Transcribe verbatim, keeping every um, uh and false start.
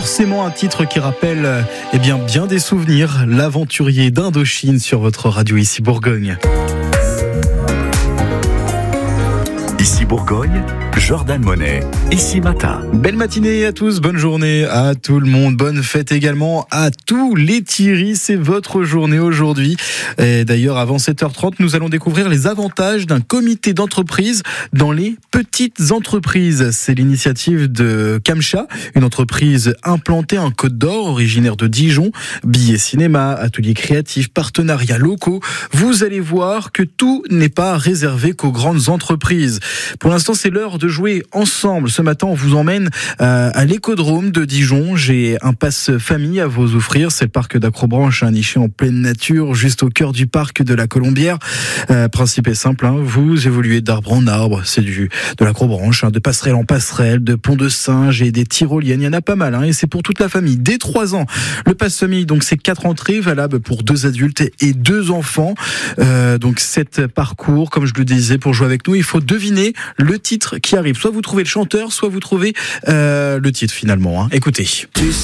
forcément un titre qui rappelle euh, eh bien, bien des souvenirs. L'aventurier d'Indochine sur votre radio ici Bourgogne. Ici Bourgogne, Jordan Monet, ici Matin. Belle matinée à tous, bonne journée à tout le monde, bonne fête également à tous les Thierry, c'est votre journée aujourd'hui. Et d'ailleurs, avant sept heures trente, nous allons découvrir les avantages d'un comité d'entreprise dans les petites entreprises. C'est l'initiative de Camcha, une entreprise implantée en Côte d'Or, originaire de Dijon. Billets cinéma, ateliers créatifs, partenariats locaux. Vous allez voir que tout n'est pas réservé qu'aux grandes entreprises. Pour l'instant, c'est l'heure de jouer ensemble. Ce matin, on vous emmène euh, à l'écodrome de Dijon. J'ai un pass famille à vous offrir. C'est le parc d'Acrobranche, un niché en pleine nature, juste au cœur du parc de la Colombière. Euh, principe est simple, hein, vous évoluez d'arbre en arbre. C'est du de l'Acrobranche, hein, de passerelle en passerelle, de pont de singe et des tyroliennes. Il y en a pas mal, hein, et c'est pour toute la famille. Dès trois ans, le pass famille, donc c'est quatre entrées valables pour deux adultes et deux enfants. Euh, donc sept parcours, comme je le disais, pour jouer avec nous, il faut deviner le titre qui arrive. Soit vous trouvez le chanteur, soit vous trouvez euh, le titre finalement. Hein. Écoutez. Tu